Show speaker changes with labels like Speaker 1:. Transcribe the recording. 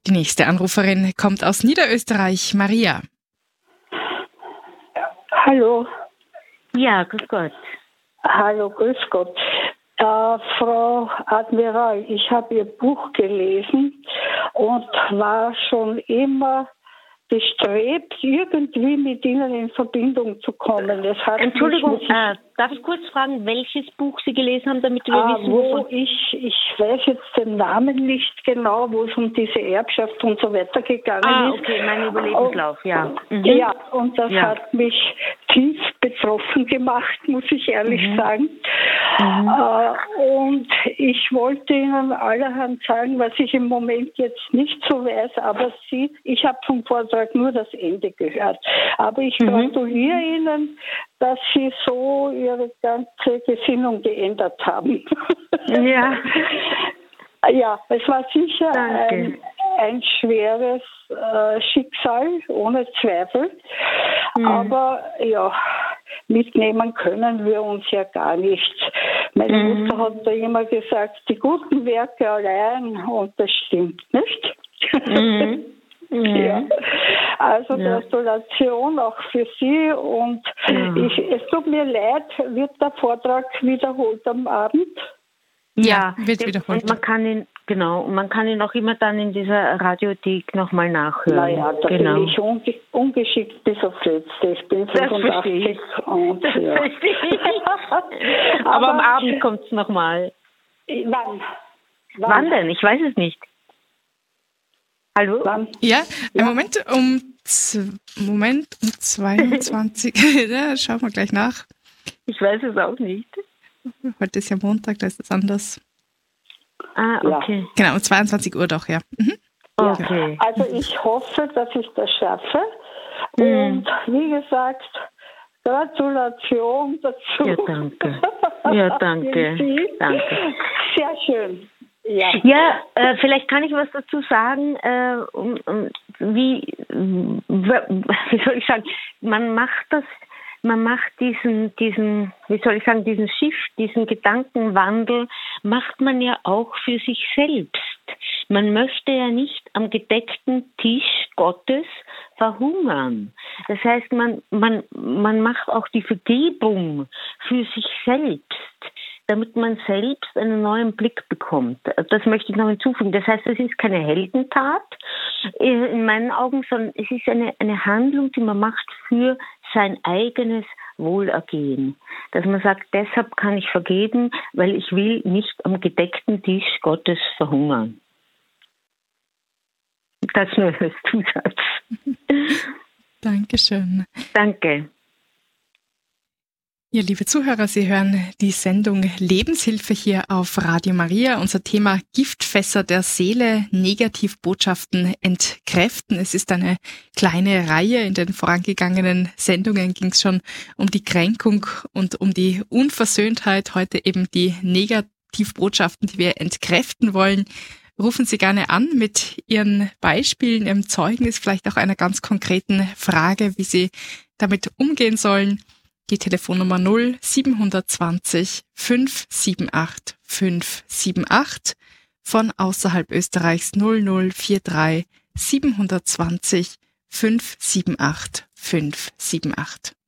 Speaker 1: Die nächste Anruferin kommt aus Niederösterreich, Maria.
Speaker 2: Hallo.
Speaker 3: Ja, grüß Gott.
Speaker 2: Hallo, grüß Gott. Frau Admiral, ich habe Ihr Buch gelesen und war schon immer bestrebt, irgendwie mit Ihnen in Verbindung zu kommen.
Speaker 3: Entschuldigung, darf ich kurz fragen, welches Buch Sie gelesen haben, damit wir wissen, wovon...
Speaker 2: Ich weiß jetzt den Namen nicht genau, wo es um diese Erbschaft und so weiter gegangen ist.
Speaker 3: Okay, mein Überlebenslauf, ja. Mhm.
Speaker 2: Ja, und das hat mich tief betroffen gemacht, muss ich ehrlich sagen. Und ich wollte Ihnen allerhand sagen, was ich im Moment jetzt nicht so weiß, aber ich habe vom Vortrag nur das Ende gehört. Aber ich gratuliere Ihnen, dass Sie so Ihre ganze Gesinnung geändert haben.
Speaker 3: Ja.
Speaker 2: Ja, es war sicher ein schweres Schicksal, ohne Zweifel. Aber ja, mitnehmen können wir uns ja gar nichts. Meine Mutter hat da immer gesagt, die guten Werke allein, und das stimmt nicht. Ja. Also Gratulation auch für Sie, und es tut mir leid, wird der Vortrag wiederholt am Abend?
Speaker 3: Ja,
Speaker 1: wird wiederholt.
Speaker 3: Und man kann ihn auch immer dann in dieser Radiothek nochmal nachhören.
Speaker 2: Naja, da bin ich ungeschickt bis aufs Letzte. Ich bin 85 und
Speaker 3: Aber am Abend kommt es nochmal. Wann denn? Ich weiß es nicht. Hallo?
Speaker 2: Wann?
Speaker 1: Ja, Moment, um 22. Ja, schauen wir gleich nach.
Speaker 3: Ich weiß es auch nicht.
Speaker 1: Heute ist ja Montag, da ist es anders.
Speaker 3: Okay.
Speaker 1: Genau, um 22 Uhr doch, ja.
Speaker 3: Okay.
Speaker 2: Also ich hoffe, dass ich das schaffe. Und wie gesagt, Gratulation dazu.
Speaker 3: Ja, danke. Ja, danke. Danke.
Speaker 2: Sehr schön.
Speaker 3: Ja, vielleicht kann ich was dazu sagen, wie soll ich sagen, man macht diesen Shift, diesen Gedankenwandel, macht man ja auch für sich selbst. Man möchte ja nicht am gedeckten Tisch Gottes verhungern. Das heißt, man macht auch die Vergebung für sich selbst, damit man selbst einen neuen Blick bekommt. Das möchte ich noch hinzufügen. Das heißt, es ist keine Heldentat in meinen Augen, sondern es ist eine Handlung, die man macht für sein eigenes Wohlergehen. Dass man sagt, deshalb kann ich vergeben, weil ich will nicht am gedeckten Tisch Gottes verhungern. Das nur als Zusatz.
Speaker 1: Dankeschön.
Speaker 3: Danke.
Speaker 1: Ja, liebe Zuhörer, Sie hören die Sendung Lebenshilfe hier auf Radio Maria. Unser Thema Giftfässer der Seele, Negativbotschaften entkräften. Es ist eine kleine Reihe. In den vorangegangenen Sendungen ging es schon um die Kränkung und um die Unversöhntheit. Heute eben die Negativbotschaften, die wir entkräften wollen. Rufen Sie gerne an mit Ihren Beispielen, Ihrem Zeugnis, vielleicht auch einer ganz konkreten Frage, wie Sie damit umgehen sollen. Die Telefonnummer 0720 578 578, von außerhalb Österreichs 0043 720 578 578.